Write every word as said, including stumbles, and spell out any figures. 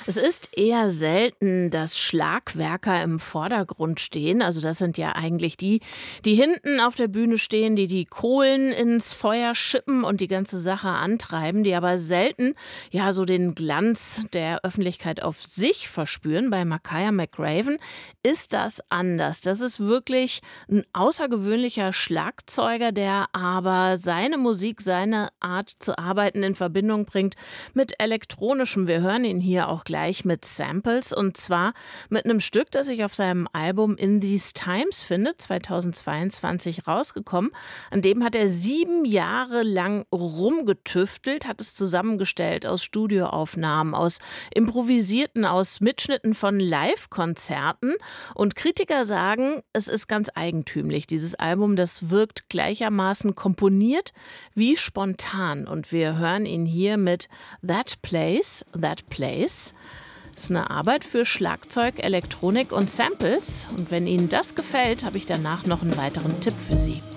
Es ist eher selten, dass Schlagwerker im Vordergrund stehen. Also das sind ja eigentlich die, die hinten auf der Bühne stehen, die die Kohlen ins Feuer schippen und die ganze Sache antreiben, die aber selten ja so den Glanz der Öffentlichkeit auf sich verspüren. Bei Makaya McCraven ist das anders. Das ist wirklich ein außergewöhnlicher Schlagzeuger, der aber seine Musik, seine Art zu arbeiten in Verbindung bringt mit elektronischem. Wir hören ihn hier auch gleich mit Samples und zwar mit einem Stück, das sich auf seinem Album In These Times findet, zweitausendzweiundzwanzig rausgekommen. An dem hat er sieben Jahre lang rumgetüftelt, hat es zusammengestellt aus Studioaufnahmen, aus improvisierten, aus Mitschnitten von Live-Konzerten. Und Kritiker sagen, es ist ganz eigentümlich. Dieses Album, das wirkt gleichermaßen komponiert wie spontan. Und wir hören ihn hier mit That Place, That Place. Das ist eine Arbeit für Schlagzeug, Elektronik und Samples. Und wenn Ihnen das gefällt, habe ich danach noch einen weiteren Tipp für Sie.